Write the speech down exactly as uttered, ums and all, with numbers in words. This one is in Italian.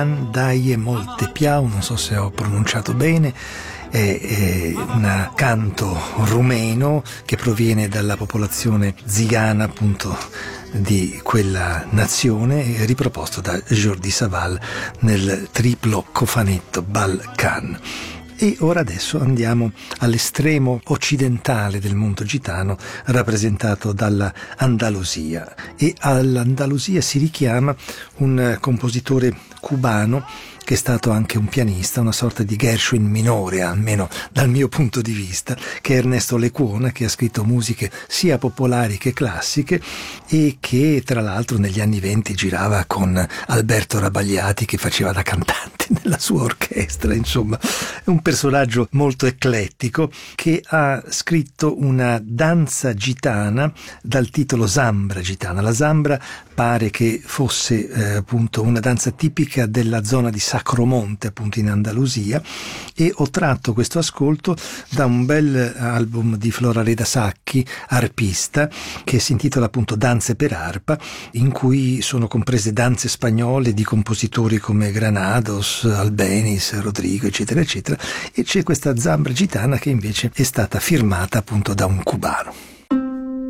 Daie molte piau, non so se ho pronunciato bene, è, è un canto rumeno che proviene dalla popolazione zigana appunto di quella nazione, riproposto da Jordi Savall nel triplo cofanetto Balkan. E ora adesso andiamo all'estremo occidentale del mondo gitano, rappresentato dalla Andalusia, e all'Andalusia si richiama un compositore cubano che è stato anche un pianista, una sorta di Gershwin minore, almeno dal mio punto di vista, che è Ernesto Lecuona, che ha scritto musiche sia popolari che classiche e che tra l'altro negli anni venti girava con Alberto Rabagliati, che faceva da cantante nella sua orchestra. Insomma, è un personaggio molto eclettico che ha scritto una danza gitana dal titolo Zambra gitana. La Zambra pare che fosse eh, appunto una danza tipica della zona di Sacromonte, appunto in Andalusia, e ho tratto questo ascolto da un bel album di Florareda Sacchi, arpista, che si intitola appunto Danze per arpa, in cui sono comprese danze spagnole di compositori come Granados, Albéniz, Rodrigo, eccetera eccetera, e c'è questa Zambra gitana che invece è stata firmata appunto da un cubano.